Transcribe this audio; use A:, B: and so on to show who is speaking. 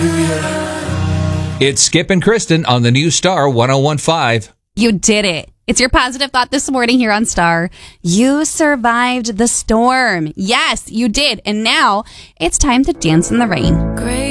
A: It's Skip and Kristen on the new Star 1015.
B: You did it. It's your positive thought this morning here on Star. You survived the storm. Yes, you did. And now it's time to dance in the rain.
C: Great.